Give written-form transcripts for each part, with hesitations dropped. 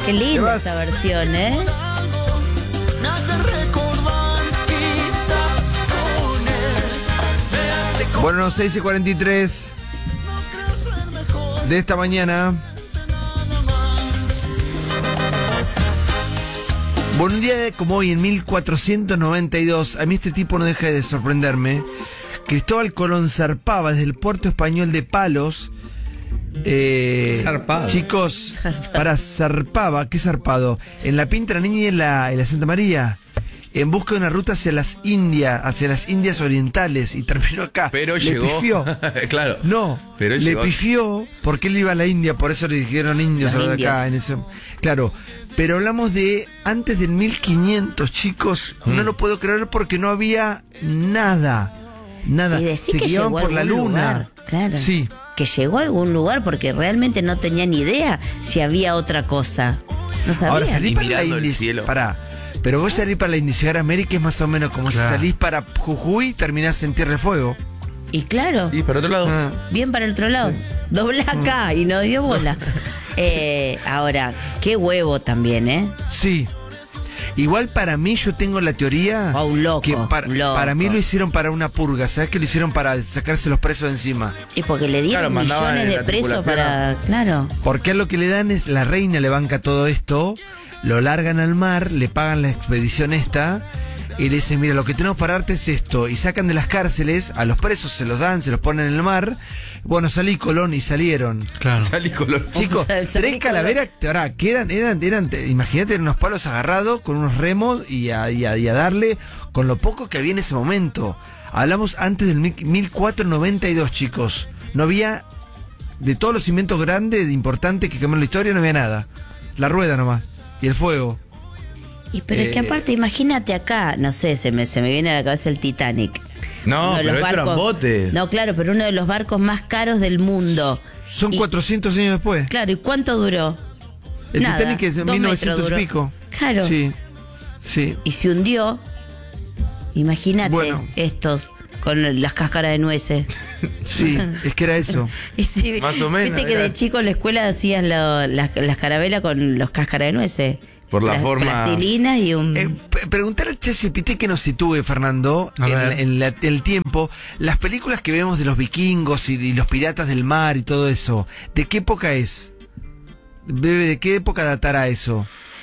Qué linda esta versión, ¿eh? Bueno, 6:43 de esta mañana. Bueno, un día como hoy, en 1492, a mí este tipo no deja de sorprenderme. Cristóbal Colón zarpaba desde el puerto español de Palos. Zarpado. Chicos, zarpaba, ¿qué zarpado? En la Pinta la Niña y en la Santa María, en busca de una ruta hacia las Indias orientales, y terminó acá. Pero le llegó. Pifió. Claro. No, pero le llegó. Pifió porque él iba a la India, por eso le dijeron indios Los ahora indios. acá en ese. Claro, pero hablamos de antes del 1500, chicos. No lo puedo creer porque no había nada. Nada. Y decir Se que guiaban llegó a por la algún luna. lugar, claro. Sí. Que llegó a algún lugar porque realmente no tenía ni idea si había otra cosa. No sabía. Ahora salí Y para la mirando el India. cielo. Pero vos salís para la India América es más o menos como Claro. si salís para Jujuy y terminás en Tierra de Fuego. Y claro, Y para otro lado. Ah. bien para el otro lado. Dobla acá y no dio bola. Ahora, qué huevo también, ¿eh? Sí. Igual para mí yo tengo la teoría Un loco, que un loco. para mí lo hicieron para una purga. ¿Sabes que lo hicieron para sacarse los presos de encima? Y porque le dieron Claro, mandaban millones en de la presos tripulación para... Claro. Porque a lo que le dan es, la reina le banca todo esto, lo largan al mar, le pagan la expedición esta, y le dicen, mira, lo que tenemos para darte es esto, y sacan de las cárceles, a los presos se los dan, se los ponen en el mar, bueno, salí Colón y salieron. Claro. Salí con los Chicos, Salí tres Colón. calaveras, ahora, que eran, imagínate, unos palos agarrados con unos remos y a darle con lo poco que había en ese momento. Hablamos antes del 1492, chicos. No había, de todos los inventos grandes, importantes que cambiaron la historia, no había nada. La rueda nomás. Y el fuego. Y pero es que aparte, imagínate acá, no sé, se me viene a la cabeza el Titanic. No, Uno de pero los estos eran botes. No, claro, pero uno de los barcos más caros del mundo. Son Y- 400 años después. Claro, ¿y cuánto duró? El Nada, Titanic es de 2 1900 metros y duró. pico. Claro. Sí. Sí. Y se hundió. Imagínate Bueno. estos con las cáscaras de nueces. Sí, es que era eso. Y sí, Más o menos, viste que era. de chico en la escuela hacían las carabelas con los cáscaras de nueces. Por la forma- Plastilina y un... Preguntar al ChatGPT que nos sitúe, Fernando, A ver. en el tiempo. Las películas que vemos de los vikingos y los piratas del mar y todo eso, ¿de qué época es? Bebe, ¿de qué época datará eso?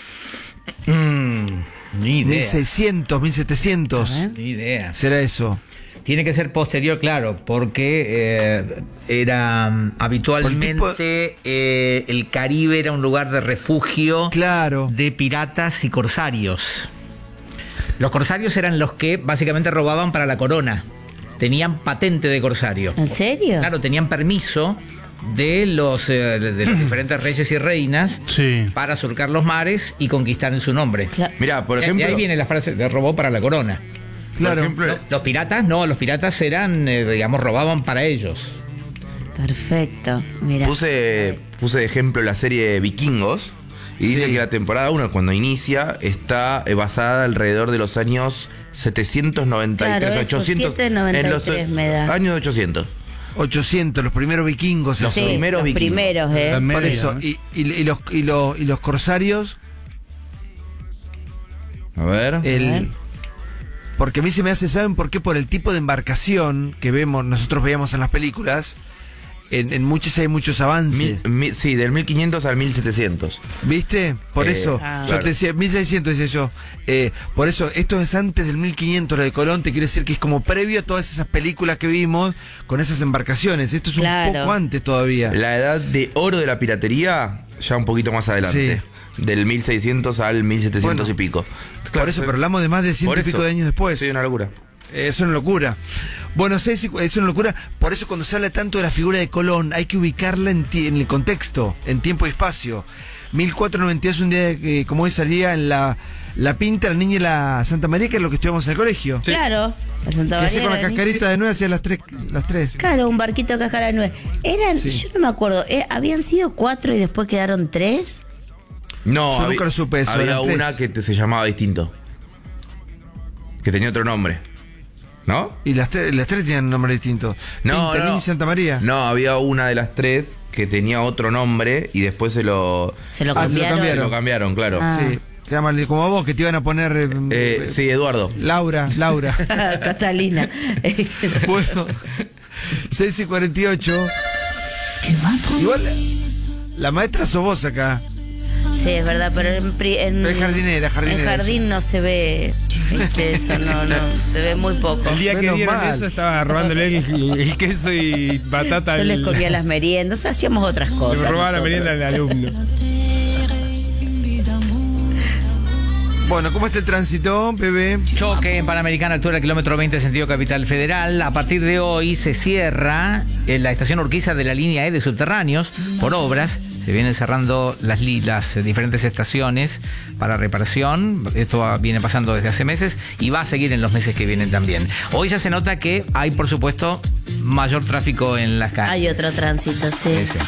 Ni idea. 1600, 1700. A ver. Ni idea. ¿Será eso? Tiene que ser posterior, claro, porque era habitualmente el Caribe era un lugar de refugio Claro. de piratas y corsarios. Los corsarios eran los que básicamente robaban para la corona. Tenían patente de corsario. ¿En serio? Claro, tenían permiso de los diferentes reyes y reinas Sí. para surcar los mares y conquistar en su nombre. Mirá, por Y ejemplo. ahí viene la frase de robó para la corona. Claro. Por ejemplo, Los piratas no, los piratas eran, digamos, robaban para ellos. Perfecto. Mira. puse de ejemplo la serie Vikingos. Y dice Sí. que la temporada 1, cuando inicia, está basada alrededor de los años 793, Claro, eso, 800. 793 me da. Años 800. 800, los primeros vikingos. Los Sí, primeros los vikingos. primeros, La Por media, eso, ¿no? y los corsarios, A ver. ver. porque a mí se me hace, ¿saben por qué? Por el tipo de embarcación que nosotros veíamos en las películas, en muchas hay muchos avances. Sí, del 1500 al 1700. ¿Viste? Por eso, yo claro. te decía, 1600 decía yo. Por eso, esto es antes del 1500, lo de Colón, te quiero decir que es como previo a todas esas películas que vimos con esas embarcaciones. Esto es Claro. un poco antes todavía. La edad de oro de la piratería, ya un poquito más adelante. Del 1600 al 1700 y pico. Por eso, pero hablamos de más de 100 Por y pico eso. de años después. Sí, una locura. Es una locura. Bueno, es una locura. Por eso cuando se habla tanto de la figura de Colón, hay que ubicarla en el contexto, en tiempo y espacio. 1492, un día que, como hoy, salía en la Pinta, la Niña y la Santa María, que es lo que estudiamos en el colegio. Sí. Claro. La Santa Que hacía María con la era cascarita de nuez, hacía las tres. Claro, un barquito de cáscara de nuez. Eran, Sí. yo no me acuerdo, ¿habían sido 4 y después quedaron 3? No, Yo nunca lo supe eso, Había eran tres. una que se llamaba distinto. Que tenía otro nombre. ¿No? Y las tres tenían nombre distinto. Pintanillo y Santa María. No, había una de las tres que tenía otro nombre y después se lo cambiaron. Se lo cambiaron, claro. Sí. Se llama como a vos, que te iban a poner... Sí, Eduardo. Laura. Catalina. Bueno, 6:48. Igual la maestra sos vos acá. Sí, es verdad, pero Es jardinera. En jardín no se ve, eso no, se ve muy poco. El día que Menos dieron mal. eso estaba robándole el queso y batata. Yo les comía las meriendas, hacíamos otras cosas. Le robaba la nosotros. merienda al alumno. Bueno, ¿cómo está el tránsito, bebé? Choque en Panamericana, altura kilómetro 20, sentido Capital Federal. A partir de hoy se cierra en la estación Urquiza de la línea E de subterráneos por obras. Se vienen cerrando las diferentes estaciones para reparación. Esto viene pasando desde hace meses y va a seguir en los meses que vienen también. Hoy ya se nota que hay, por supuesto, mayor tráfico en las calles. Hay otro tránsito, sí. Sí.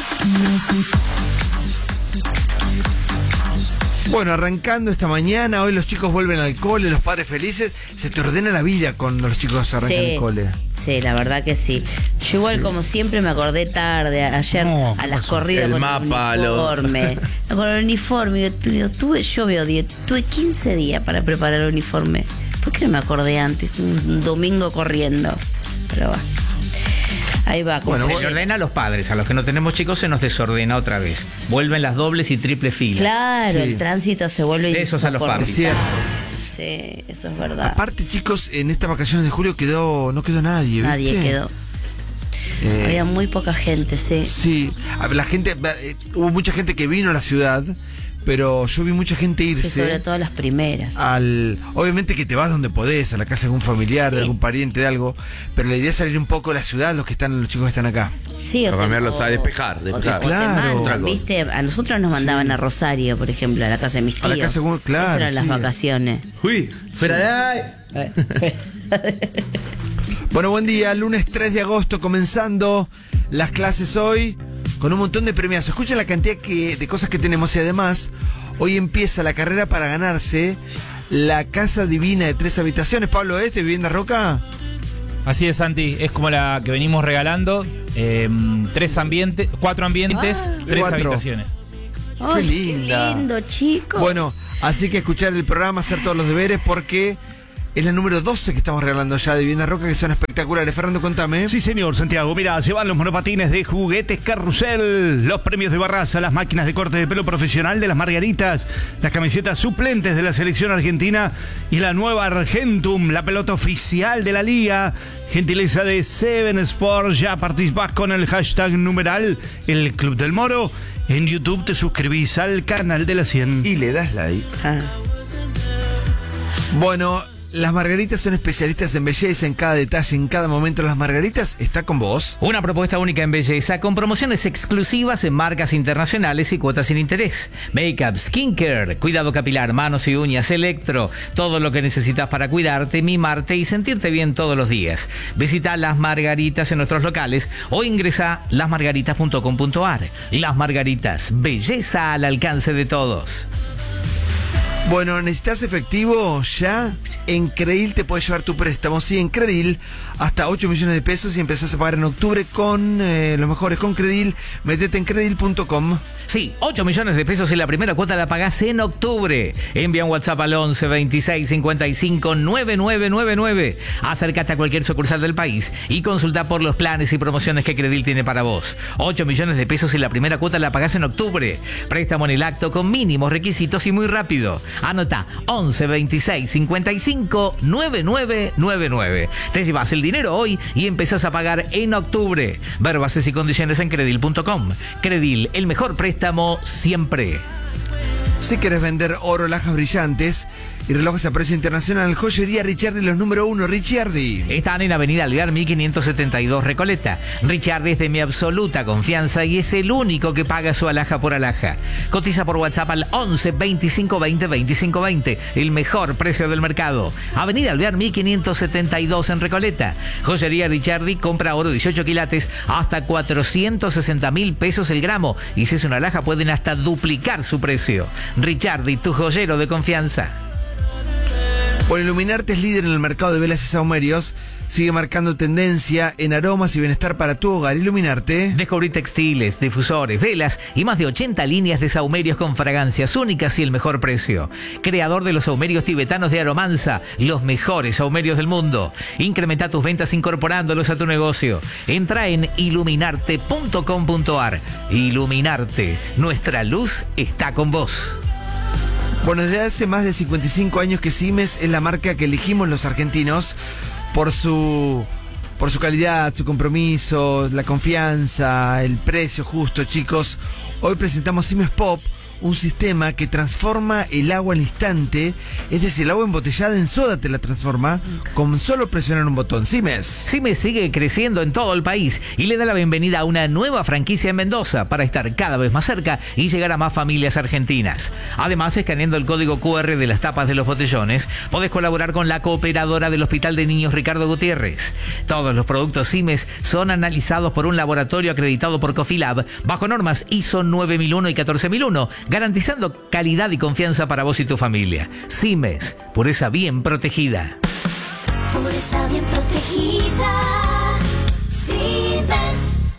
Bueno, arrancando esta mañana, hoy los chicos vuelven al cole, los padres felices. Se te ordena la vida cuando los chicos arrancan el cole. Sí, la verdad que sí. Yo igual, como siempre, me acordé tarde, ayer a las corridas El con mapa, el uniforme. Con el uniforme, tuve 15 días para preparar el uniforme. ¿Por qué no me acordé antes? Un domingo corriendo. Pero va. Ahí va. Bueno, Se le ordena a los padres, a los que no tenemos chicos se nos desordena otra vez. Vuelven las dobles y triple filas. Claro, Sí. el tránsito se vuelve De esos a los insoportable. Es cierto. Sí, eso es verdad. Aparte, chicos, en estas vacaciones de julio no quedó nadie, ¿viste? Nadie quedó. Había muy poca gente, sí. Sí, a ver, la gente, hubo mucha gente que vino a la ciudad, pero yo vi mucha gente irse. Sí, sobre todo las primeras. Obviamente que te vas donde podés, a la casa de algún familiar, Sí. de algún pariente, de algo, pero la idea es salir un poco de la ciudad, los chicos que están acá. Sí, Para cambiarlos a despejar. Claro. Otra cosa. ¿Viste? A nosotros nos mandaban a Rosario, por ejemplo, a la casa de mis A la tíos. casa de claro, Esas eran las sí. vacaciones. Uy, espera de ahí. Bueno, buen día, lunes 3 de agosto, comenzando las clases hoy, con un montón de premios. Escuchen la cantidad de cosas que tenemos y además, hoy empieza la carrera para ganarse la casa divina de 3 habitaciones. Pablo, ¿es de Vivienda Roca? Así es, Santi. Es como la que venimos regalando. 4 ambientes, 3 4. habitaciones. ¡Ay, Qué linda. qué lindo, chicos! Bueno, así que escuchar el programa, hacer todos los deberes, porque es la número 12 que estamos regalando ya de Vivienda Roca, que son espectaculares. Fernando, contame. Sí, señor, Santiago. Mira, se van los monopatines de Juguetes Carrusel, los premios de Barraza, las máquinas de corte de pelo profesional de las Margaritas, las camisetas suplentes de la selección argentina y la nueva Argentum, la pelota oficial de la liga. Gentileza de Seven Sports. Ya participás con el hashtag numeral El Club del Moro. En YouTube te suscribís al canal de la 100. Y le das like. Ah, Bueno, las Margaritas son especialistas en belleza, en cada detalle, en cada momento. Las Margaritas está con vos. Una propuesta única en belleza con promociones exclusivas en marcas internacionales y cuotas sin interés. Make-up, skincare, cuidado capilar, manos y uñas, electro. Todo lo que necesitas para cuidarte, mimarte y sentirte bien todos los días. Visita Las Margaritas en nuestros locales o ingresa a lasmargaritas.com.ar. Las Margaritas, belleza al alcance de todos. Bueno, ¿necesitas efectivo? Ya en Credil te puedes llevar tu préstamo. Sí, en Credil hasta 8 millones de pesos y empezás a pagar en octubre con los mejores con Credil. Métete en credil.com. Sí, 8 millones de pesos y la primera cuota la pagás en octubre. Envía un WhatsApp al 11 26 55 9999. Acércate a cualquier sucursal del país y consulta por los planes y promociones que Credil tiene para vos. 8 millones de pesos y la primera cuota la pagás en octubre. Préstamo en el acto con mínimos requisitos y muy rápido. Anota 11 26 55 9999. Te llevas el dinero hoy y empezás a pagar en octubre. Ver bases y condiciones en credil.com. Credil, el mejor préstamo siempre. Si querés vender oro, lajas brillantes y relojes a precio internacional, Joyería Ricciardi, los número 1, Ricciardi. Están en Avenida Alvear 1572 Recoleta. Ricciardi es de mi absoluta confianza y es el único que paga su alhaja por alhaja. Cotiza por WhatsApp al 11 25 20 25 20. El mejor precio del mercado. Avenida Alvear 1572 en Recoleta. Joyería Ricciardi compra oro 18 quilates hasta 460.000 pesos el gramo. Y si es una alhaja pueden hasta duplicar su precio. Ricciardi, tu joyero de confianza. Bueno, Iluminarte es líder en el mercado de velas y sahumerios. Sigue marcando tendencia en aromas y bienestar para tu hogar. Iluminarte. Descubrí textiles, difusores, velas y más de 80 líneas de sahumerios con fragancias únicas y el mejor precio. Creador de los sahumerios tibetanos de Aromanza, los mejores sahumerios del mundo. Incrementa tus ventas incorporándolos a tu negocio. Entra en iluminarte.com.ar. Iluminarte, nuestra luz está con vos. Bueno, desde hace más de 55 años que Simes es la marca que elegimos los argentinos por su calidad, su compromiso, la confianza, el precio justo, chicos. Hoy presentamos Simes Pop, un sistema que transforma el agua al instante, es decir, el agua embotellada en soda te la transforma con solo presionar un botón. Simes. Simes sigue creciendo en todo el país y le da la bienvenida a una nueva franquicia en Mendoza para estar cada vez más cerca y llegar a más familias argentinas. Además, escaneando el código QR de las tapas de los botellones, podés colaborar con la cooperadora del Hospital de Niños Ricardo Gutiérrez. Todos los productos Simes son analizados por un laboratorio acreditado por Cofilab bajo normas ISO 9001 y 14001, garantizando calidad y confianza para vos y tu familia. Simes, pureza bien protegida. Pureza bien protegida. Simes.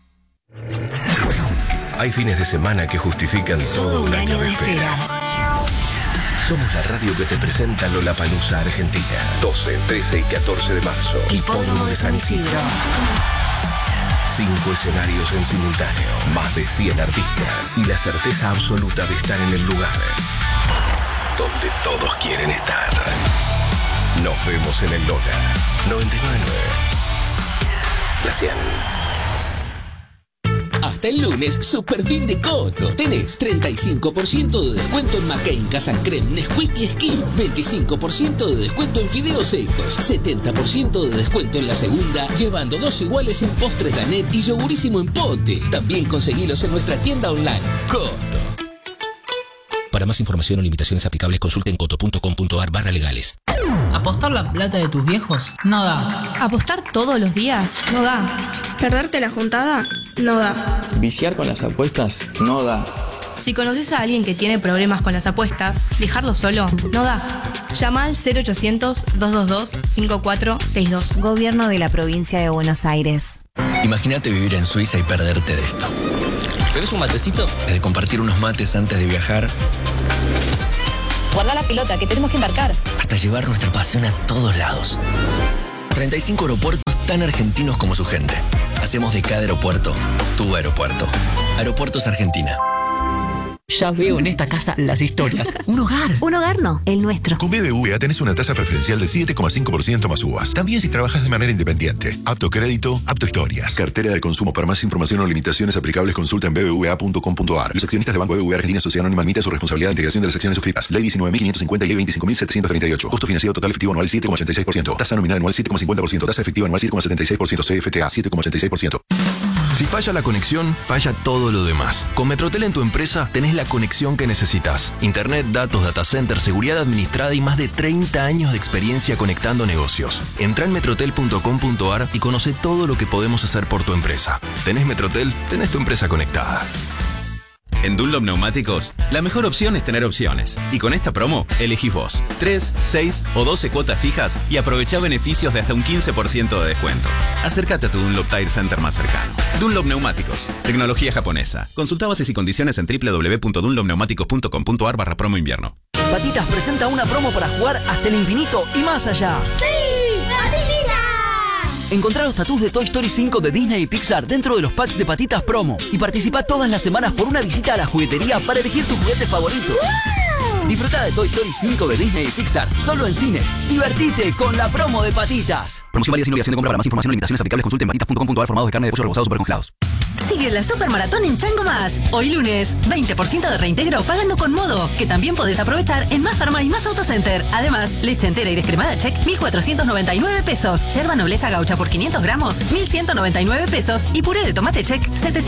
Hay fines de semana que justifican todo un año de espera. Somos la radio que te presenta Lollapalooza Argentina. 12, 13 y 14 de marzo. Hipódromo de San Isidro. 5 escenarios en simultáneo, más de 100 artistas y la certeza absoluta de estar en el lugar donde todos quieren estar. Nos vemos en el Lola 99.9. La 100. Hasta el lunes, super fin de Coto. Tenés 35% de descuento en McCain, Casan Creme, Nesquik y Skin. 25% de descuento en fideos secos. 70% de descuento en la segunda, llevando 2 iguales en postres Danet y yogurísimo en pote. También conseguilos en nuestra tienda online. Coto. Para más información o limitaciones aplicables, consulten coto.com.ar/legales. ¿Apostar la plata de tus viejos? No da. ¿Apostar todos los días? No da. ¿Perderte la juntada? No da. ¿Viciar con las apuestas? No da. Si conoces a alguien que tiene problemas con las apuestas, dejarlo solo no da. Llama al 0800-222-5462. Gobierno de la Provincia de Buenos Aires. Imagínate vivir en Suiza y perderte de esto. ¿Tenés un matecito? De compartir unos mates antes de viajar. Guarda la pelota, que tenemos que embarcar. Hasta llevar nuestra pasión a todos lados. 35 aeropuertos tan argentinos como su gente. Hacemos de cada aeropuerto tu aeropuerto. Aeropuertos Argentina. Ya veo en esta casa las historias. Un hogar. Un hogar no, el nuestro. Con BBVA tenés una tasa preferencial del 7,5% más uvas. También si trabajas de manera independiente. Apto crédito, apto historias. Cartera de consumo. Para más información o limitaciones aplicables, consulta en bbva.com.ar. Los accionistas de Banco BBVA Argentina Sociedad Anónima admiten su responsabilidad de integración de las acciones suscritas. Ley 19.550 y Ley 25.738. Costo financiero total efectivo anual 7,86%. Tasa nominal anual 7,50%. Tasa efectiva anual 7,76%. CFTA 7,86%. Si falla la conexión, falla todo lo demás. Con Metrotel en tu empresa tenés la conexión que necesitas. Internet, datos, data center, seguridad administrada y más de 30 años de experiencia conectando negocios. Entrá en metrotel.com.ar y conoce todo lo que podemos hacer por tu empresa. ¿Tenés Metrotel? Tenés tu empresa conectada. En Dunlop Neumáticos, la mejor opción es tener opciones. Y con esta promo, elegís vos. 3, 6 o 12 cuotas fijas y aprovechá beneficios de hasta un 15% de descuento. Acércate a tu Dunlop Tire Center más cercano. Dunlop Neumáticos, tecnología japonesa. Consulta bases y condiciones en www.dunlopneumáticos.com.ar/promo invierno. Patitas presenta una promo para jugar hasta el infinito y más allá. ¡Sí! ¡Patitas! Encontrá los tatús de Toy Story 5 de Disney y Pixar dentro de los packs de Patitas Promo y participa todas las semanas por una visita a la juguetería para elegir tu juguete favorito. ¡Wow! Disfruta de Toy Story 5 de Disney y Pixar solo en cines. Divertite con la promo de Patitas. Promoción válida sin obligación de compra. Para más información o limitaciones aplicables, consulte en patitas.com.ar. Formados de carne de pollo rebozados super congelados. Sigue la Supermaratón en Chango Más. Hoy lunes, 20% de reintegro pagando con Modo, que también podés aprovechar en Más Farma y Más Autocenter. Además, leche entera y descremada Check, 1.499 pesos. Yerba Nobleza Gaucha por 500 gramos, 1.199 pesos. Y puré de tomate Check,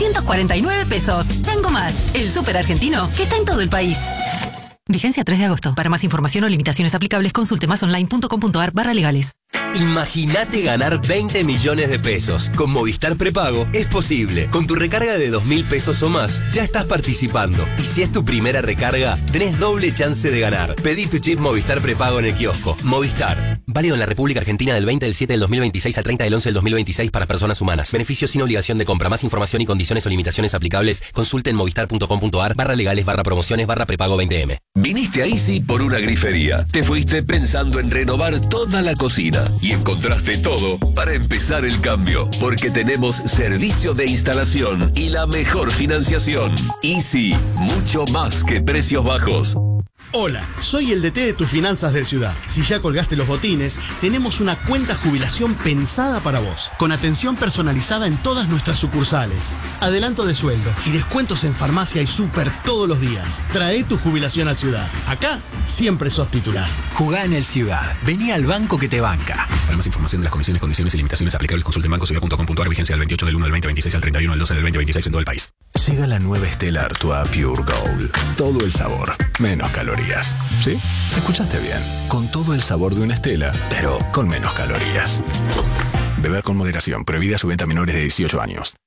749 pesos. Chango Más, el súper argentino que está en todo el país. Vigencia 3 de agosto. Para más información o limitaciones aplicables, consulte másonline.com.ar/legales. Imagínate ganar 20 millones de pesos. Con Movistar Prepago es posible. Con tu recarga de 2.000 pesos o más, ya estás participando. Y si es tu primera recarga, tenés doble chance de ganar. Pedí tu chip Movistar Prepago en el kiosco. Movistar. Válido en la República Argentina del 20 del 7 del 2026 al 30 del 11 del 2026 para personas humanas. Beneficios sin obligación de compra. Más información y condiciones o limitaciones aplicables. Consulte en movistar.com.ar/legales/prepago 20M. Viniste a Easy por una grifería. Te fuiste pensando en renovar toda la cocina y encontraste todo para empezar el cambio, porque tenemos servicio de instalación y la mejor financiación. Easy, mucho más que precios bajos. Hola, soy el DT de tus finanzas del Ciudad. Si ya colgaste los botines, tenemos una cuenta jubilación pensada para vos, con atención personalizada en todas nuestras sucursales, adelanto de sueldo y descuentos en farmacia y súper todos los días. Trae tu jubilación al Ciudad. Acá siempre sos titular. Jugá en el Ciudad. Vení al banco que te banca. Para más información de las condiciones, condiciones y limitaciones aplicables, consulte en bancociudad.com.ar. Vigencia del 28 del 1 del 2026 al 31 del 12 del 2026 en todo el país. Llega la nueva Stella Artois Pure Gold. Todo el sabor, menos calorías. ¿Sí? Escuchaste bien. Con todo el sabor de una Stella, pero con menos calorías. Beber con moderación. Prohibida su venta a menores de 18 años.